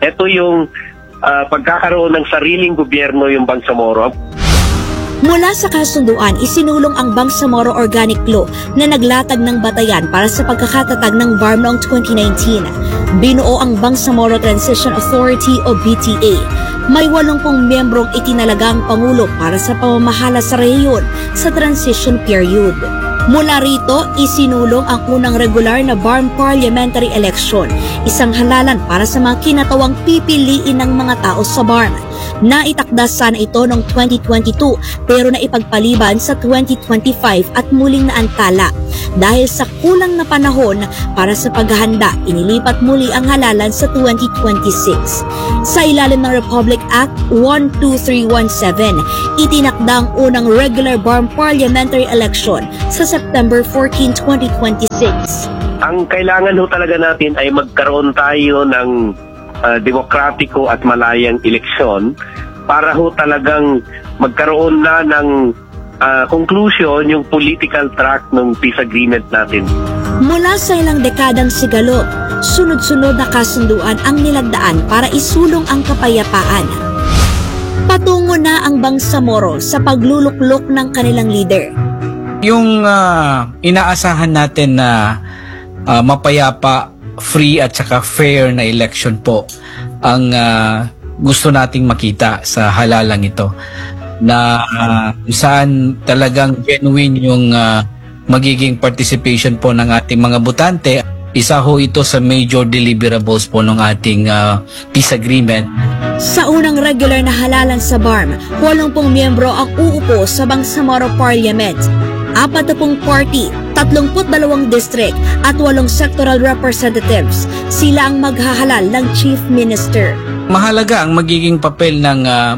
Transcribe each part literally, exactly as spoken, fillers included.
Ito yung uh, pagkakaroon ng sariling gobyerno yung Bangsamoro. Mula sa kasunduan, isinulong ang Bangsamoro Organic Law na naglatag ng batayan para sa pagkakatatag ng B A R M noong twenty nineteen. Binuo ang Bangsamoro Transition Authority o B T A. May walumpung miyembrong itinalagang pangulo para sa pamamahala sa rehiyon sa transition period. Mula rito, isinulong ang unang regular na B A R M parliamentary election, isang halalan para sa mga kinatawang pipiliin ng mga tao sa B A R M. Naitakda sana ito noong twenty twenty-two pero naipagpaliban sa twenty twenty-five at muling naantala. Dahil sa kulang na panahon para sa paghahanda, inilipat muli ang halalan sa twenty twenty-six. Sa ilalim ng Republic Act one two three one seven, itinakda ang unang regular B A R M parliamentary election sa September fourteenth, twenty twenty-six. Ang kailangan ho talaga natin ay magkaroon tayo ng uh, demokratiko at malayang eleksyon para ho talagang magkaroon na ng uh, conclusion yung political track ng peace agreement natin. Mula sa ilang dekadang sigalo, sunod-sunod na kasunduan ang nilagdaan para isulong ang kapayapaan. Patungo na ang Bangsamoro sa pagluluklok ng kanilang leader. Yung uh, inaasahan natin na uh, mapayapa, free at saka fair na election po ang uh, gusto nating makita sa halalang ito, na uh, saan talagang genuine yung uh, magiging participation po ng ating mga botante. Isa ho ito sa major deliverables po ng ating uh, peace agreement. Sa unang regular na halalan sa B A R M, walumpung miyembro ang uupo sa Bangsamoro Parliament. Apat na pong party, tatlumput dalawang district at walong sectoral representatives. Sila ang maghahalal ng Chief Minister. Mahalaga ang magiging papel ng uh,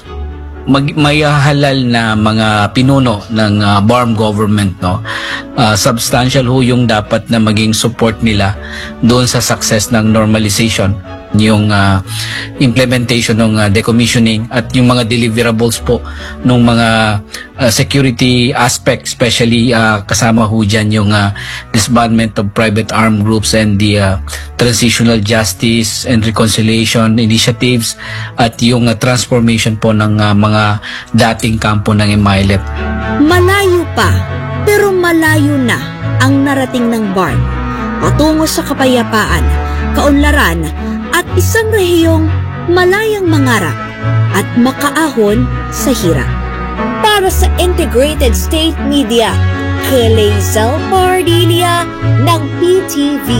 mag mayahalal na mga pinuno ng uh, B A R M government, no. Uh, substantial ho yung dapat na maging support nila doon sa success ng normalization, yung uh, implementation ng uh, decommissioning at yung mga deliverables po ng mga uh, security aspect, especially uh, kasama ho dyan yung uh, disbandment of private armed groups and the uh, transitional justice and reconciliation initiatives at yung uh, transformation po ng uh, mga dating kampo ng M I L F. Malayo pa, pero malayo na ang narating ng B A R M patungo sa kapayapaan, kaunlaran at isang rehiyong malayang mangarap at makaahon sa hirap. Para sa Integrated State Media, Kelezel Pardilia ng P T V.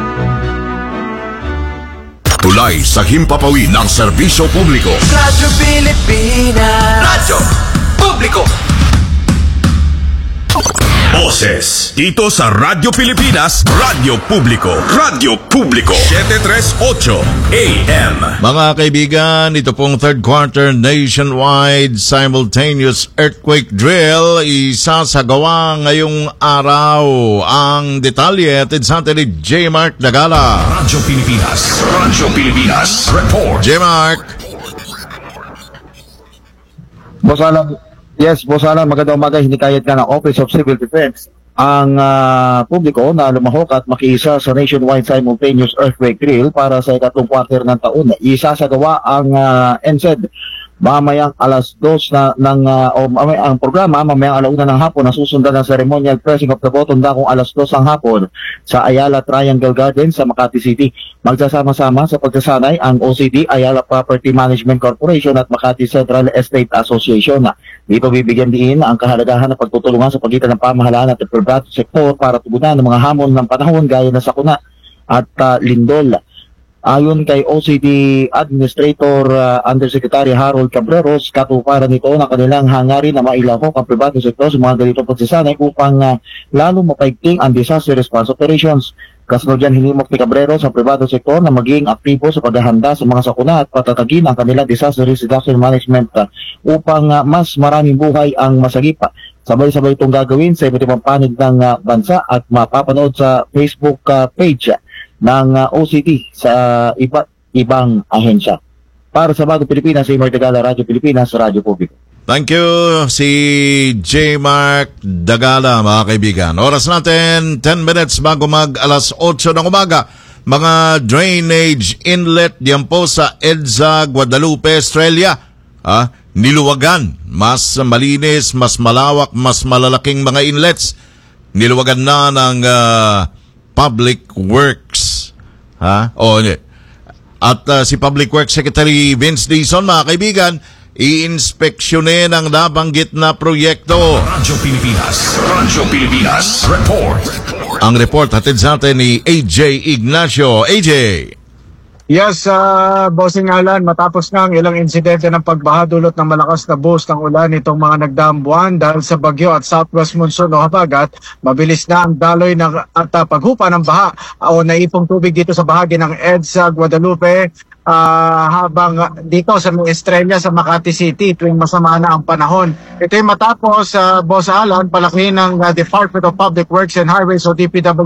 Tulay sa himpapawid ng serbisyo publiko. Radyo Pilipinas. Radyo Publiko. Boses dito sa Radyo Pilipinas, Radyo Publiko, Radyo Publiko, seven thirty-eight A M. Mga kaibigan, ito pong third quarter nationwide simultaneous earthquake drill isasagawa ngayong araw. Ang detalye atid sa atin ni J. Mark Dagala. Radyo Pilipinas, Radyo Pilipinas, report. J. Mark. Boss Alan, yes, Boss Alan, magandang umaga. Hinikayat ka ng Office of Civil Defense ang uh, publiko na lumahok at makiisa sa nationwide simultaneous earthquake drill para sa ikatlong quarter ng taon. Isasagawa ang uh, N S E D mamayang alas dos na ng uh, o mamay, ang programa mamayang alauna ng hapon na susundan ng ceremonial pressing of the button dakong alas dos ang hapon sa Ayala Triangle Garden sa Makati City. Magsasama-sama sa pagsasanay ang O C D, Ayala Property Management Corporation at Makati Central Estate Association. Dito bibigyan din ang kahalagahan ng pagtutulungan sa pagitan ng pamahalaan at pribado sektor para tugunan ng mga hamon ng panahon gaya ng sakuna at uh, lindol. Ayon kay O C D Administrator uh, Undersecretary Harold Cabreros, katuparan nito na kanilang hangarin na mailahok ang pribado sektor sa mga ganitong pagsasanay upang uh, lalo mapaigting ang disaster response operations. Kasunod yan, hinimok ni Cabreros ang pribado sektor na maging aktibo sa paghahanda sa mga sakuna at patatagin ang kanilang disaster risk reduction management uh, upang uh, mas maraming buhay ang masagipa. Sabay-sabay itong gagawin sa iba't ibang panig ng uh, bansa at mapapanood sa Facebook uh, page ng uh, O C D sa iba't ibang ahensya. Para sa Bagong Pilipinas, si Mark Dagala, Radyo Pilipinas, Radyo Publiko. Thank you, si J. Mark Dagala, mga kaibigan. Oras natin, ten minutes bago mag alas otso ng umaga. mga drainage inlet diyan po sa EDSA Guadalupe, Australia. Ah, niluwagan, mas malinis, mas malawak, mas malalaking mga inlets. Niluwagan na ng uh, Public Works. Ha? O, at uh, si Public Works Secretary Vince Dizon, mga kaibigan, i-inspeksyonin ang nabanggit na proyekto. Radyo Pilipinas. Radyo Pilipinas. Report. Ang report hatid sa atin ni A J Ignacio. A J. Yes, uh, Bossing Alan, matapos nga ang ilang insidente ng pagbaha dulot ng malakas na burst ng ulan itong mga nagdaang buwan dahil sa bagyo at southwest monsoon o habagat, mabilis na ang daloy ng, at uh, paghupa ng baha o naipong tubig dito sa bahagi ng EDSA Guadalupe. Uh, habang dito sa Estrella sa Makati City tuwing masama na ang panahon. Ito ay matapos uh, Boss Alan, palakihin ng uh, Department of Public Works and Highways o D P W